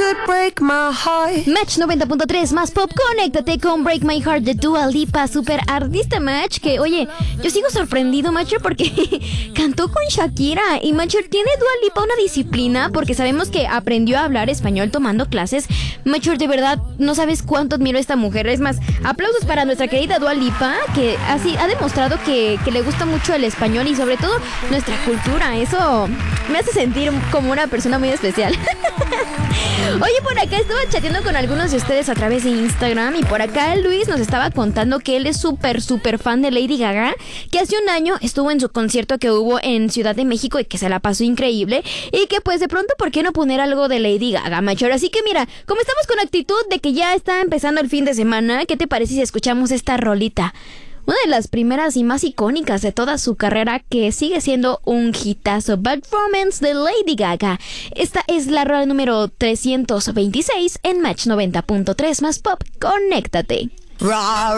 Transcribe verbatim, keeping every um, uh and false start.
could break my heart. Match noventa punto tres más pop, conéctate con Break My Heart de Dua Lipa, super artista, Match, que oye, yo sigo sorprendido, Matcher, porque cantó con Shakira. Y Matcher, ¿tiene Dua Lipa una disciplina? Porque sabemos que aprendió a hablar español tomando clases. Matcher, de verdad, no sabes cuánto admiro a esta mujer. Es más, aplausos para nuestra querida Dua Lipa, que así ha demostrado que, que le gusta mucho el español y sobre todo nuestra cultura. Eso me hace sentir como una persona muy especial. Oye, por acá estuve chateando con algunos de ustedes a través de Instagram y por acá Luis nos estaba contando que él es súper, súper fan de Lady Gaga, que hace un año estuvo en su concierto que hubo en Ciudad de México y que se la pasó increíble y que pues de pronto, ¿por qué no poner algo de Lady Gaga, Machor? Así que mira, como estamos con actitud de que ya está empezando el fin de semana, ¿qué te parece si escuchamos esta rolita? Una de las primeras y más icónicas de toda su carrera, que sigue siendo un hitazo, Bad Romance de Lady Gaga. Esta es la rola número trescientos veintiséis en Match noventa punto tres más pop. Conéctate. Ra,